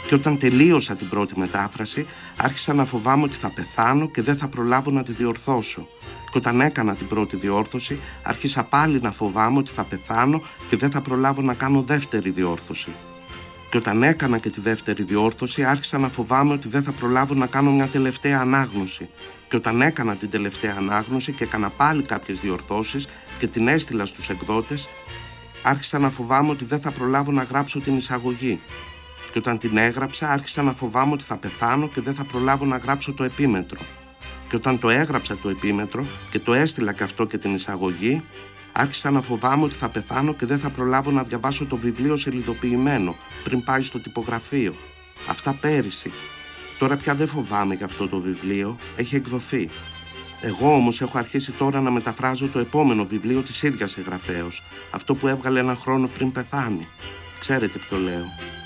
Και όταν τελείωσα την πρώτη μετάφραση, άρχισα να φοβάμαι ότι θα πεθάνω και δεν θα προλάβω να τη διορθώσω. Και όταν έκανα την πρώτη διόρθωση, άρχισα πάλι να φοβάμαι ότι θα πεθάνω και δεν θα προλάβω να κάνω δεύτερη διόρθωση. Και όταν έκανα και τη δεύτερη διόρθωση, άρχισα να φοβάμαι ότι δεν θα προλάβω να κάνω μια τελευταία ανάγνωση. Και όταν έκανα την τελευταία ανάγνωση και έκανα πάλι κάποιες διορθώσεις και την έστειλα στους εκδότες, άρχισα να φοβάμαι ότι δεν θα προλάβω να γράψω την εισαγωγή. Και όταν την έγραψα, άρχισα να φοβάμαι ότι θα πεθάνω και δεν θα προλάβω να γράψω το επίμετρο. Και όταν το έγραψα το επίμετρο και το έστειλα και αυτό και την εισαγωγή, άρχισα να φοβάμαι ότι θα πεθάνω και δεν θα προλάβω να διαβάσω το βιβλίο σελιδοποιημένο πριν πάει στο τυπογραφείο. Αυτά πέρυσι. Τώρα πια δεν φοβάμαι για αυτό το βιβλίο, έχει εκδοθεί. Εγώ όμως έχω αρχίσει τώρα να μεταφράζω το επόμενο βιβλίο της ίδιας συγγραφέως, αυτό που έβγαλε 1 χρόνο πριν πεθάνει. Ξέρετε ποιο λέω.